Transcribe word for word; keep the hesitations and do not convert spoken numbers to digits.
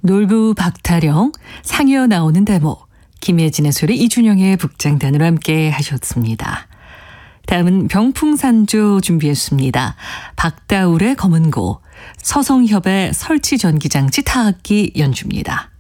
놀부 박타령, 상이어 나오는 대목, 김혜진의 소리, 이준영의 북장단으로 함께 하셨습니다. 다음은 병풍산조 준비했습니다. 박다울의 검은고, 서성협의 설치전기장치 타악기 연주입니다.